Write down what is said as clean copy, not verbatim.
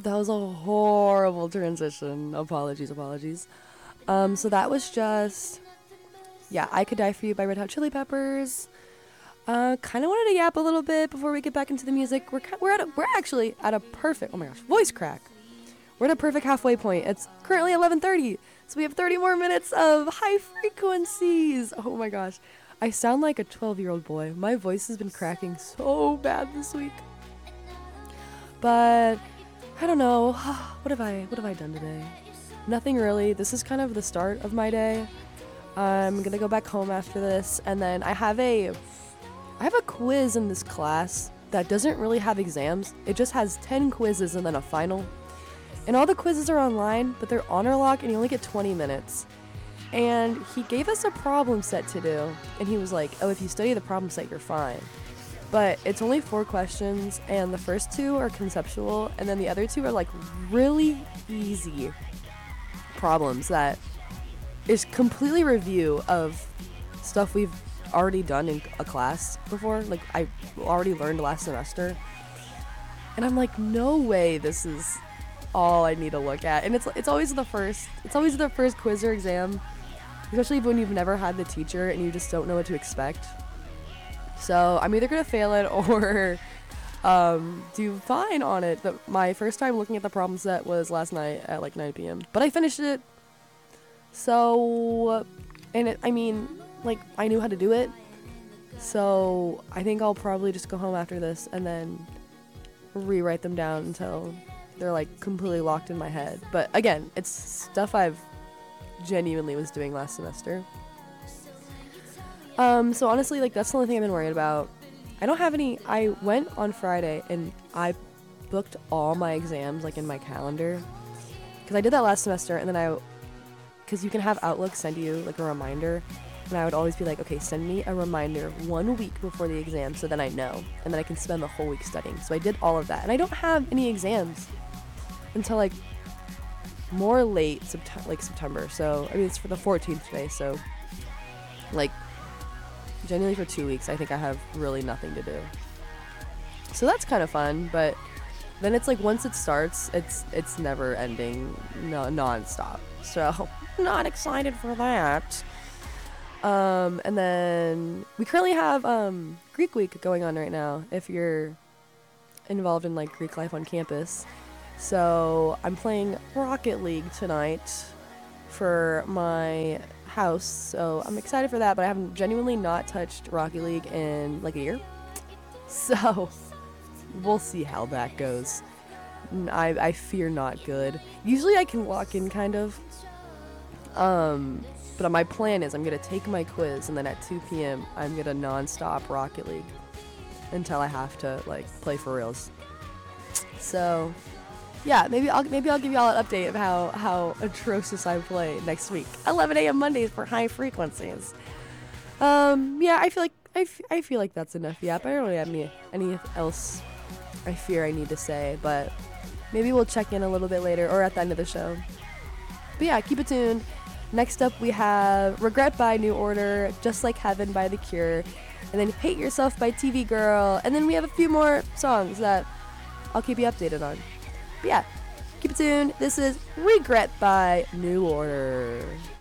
That was a horrible transition. Apologies. So that was just, yeah, I Could Die For You by Red Hot Chili Peppers. Kind of wanted to yap a little bit before we get back into the music. We're actually at a perfect, oh my gosh, voice crack. We're at a perfect halfway point. It's currently 11:30, so we have 30 more minutes of high frequencies. Oh my gosh, I sound like a 12-year-old boy. My voice has been cracking so bad this week. But I don't know. What have I done today? Nothing really. This is kind of the start of my day. I'm gonna go back home after this, and then I have a quiz in this class that doesn't really have exams. It just has 10 quizzes and then a final. And all the quizzes are online, but they're honor lock, and you only get 20 minutes. And he gave us a problem set to do, and he was like, oh, if you study the problem set, you're fine. But it's only 4 questions, and the first 2 are conceptual, and then the other 2 are like really easy problems that is completely review of stuff we've already done in a class before, like I already learned last semester. And I'm like, no way this is all I need to look at. And it's always the first quiz or exam, especially when you've never had the teacher and you just don't know what to expect. So I'm either gonna fail it or do fine on it. But my first time looking at the problem set was last night at like 9 p.m. But I finished it. So, and I mean, like, I knew how to do it. So I think I'll probably just go home after this and then rewrite them down until they're like completely locked in my head. But again, it's stuff I've genuinely was doing last semester. So honestly, like, that's the only thing I've been worried about. I don't have any. I went on Friday and I booked all my exams like in my calendar, because I did that last semester. And then because you can have Outlook send you like a reminder, and I would always be like, okay, send me a reminder 1 week before the exam, so then I know, and then I can spend the whole week studying. So I did all of that, and I don't have any exams until like more late September. So I mean, it's for the 14th today, so like genuinely for 2 weeks I think I have really nothing to do. So that's kind of fun, but then it's like once it starts, it's never ending, non-stop. So not excited for that. And then we currently have Greek Week going on right now, if you're involved in like Greek life on campus. So I'm playing Rocket League tonight for my house, so I'm excited for that, but I have genuinely not touched Rocket League in like a year. So we'll see how that goes. I fear not good. Usually I can lock in kind of. But my plan is I'm going to take my quiz, and then at 2 p.m. I'm going to non-stop Rocket League until I have to like play for reals. So yeah, maybe I'll give y'all an update of how atrocious I play next week. 11 a.m. Mondays for high frequencies. Yeah, I feel like that's enough. Yeah, but I don't really have any else I fear I need to say, but maybe we'll check in a little bit later or at the end of the show. But yeah, keep it tuned. Next up we have Regret by New Order, Just Like Heaven by The Cure, and then Hate Yourself by TV Girl, and then we have a few more songs that I'll keep you updated on. But yeah, keep it tuned. This is Regret by New Order.